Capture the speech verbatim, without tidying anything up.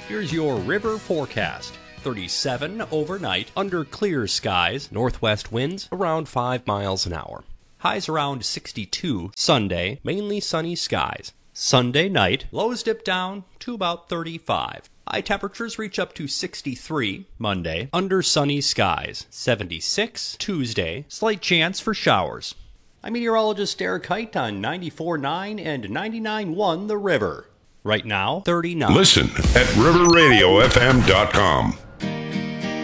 Here's your river forecast. thirty-seven overnight, under clear skies, northwest winds around five miles an hour. Highs around sixty-two. Sunday, mainly sunny skies. Sunday night, lows dip down to about thirty-five. High temperatures reach up to sixty-three. Monday, under sunny skies. seventy-six. Tuesday, slight chance for showers. I'm meteorologist Eric Height on ninety-four point nine and ninety-nine point one The River. Right now, thirty-nine. Listen at river radio f m dot com.